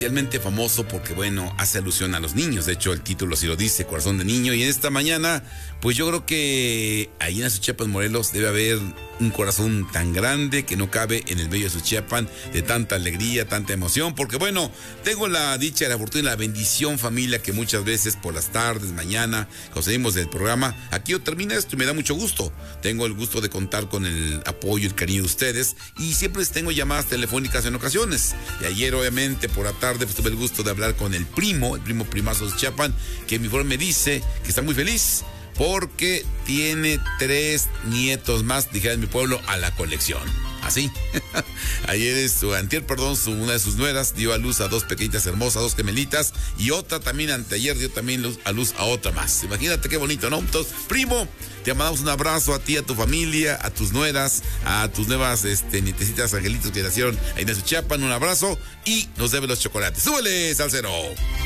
Realmente famoso porque, bueno, hace alusión a los niños. De hecho, el título sí lo dice, Corazón de Niño. Y en esta mañana, pues yo creo que ahí en Azuchiapan, Morelos, debe haber un corazón tan grande que no cabe en el bello Azuchiapan, de tanta alegría, tanta emoción. Porque, bueno, tengo la dicha, la fortuna y la bendición, familia, que muchas veces por las tardes, mañana, cuando salimos del programa, aquí yo termino esto y me da mucho gusto. Tengo el gusto de contar con el apoyo y el cariño de ustedes. Y siempre les tengo llamadas telefónicas en ocasiones. Y ayer, obviamente, por la tarde, pues tuve el gusto de hablar con el primo primazo de Chiapan, que en mi forma me dice que está muy feliz porque tiene 3 nietos más, dijera en mi pueblo, a la colección. Así. Ayer una de sus nueras dio a luz a 2 pequeñitas hermosas, 2 gemelitas, y otra también anteayer dio también a luz a otra más. Imagínate qué bonito, ¿no? Entonces, primo, te mandamos un abrazo a ti, a tu familia, a tus nueras, a tus nuevas nietecitas angelitos que nacieron ahí en Azuchiapan. Un abrazo y nos debe los chocolates. ¡Súbele, salsero!